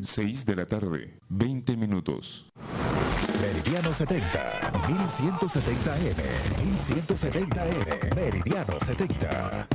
6 de la tarde, 20 minutos. Meridiano 70, 1170 M, 1170 M, Meridiano 70.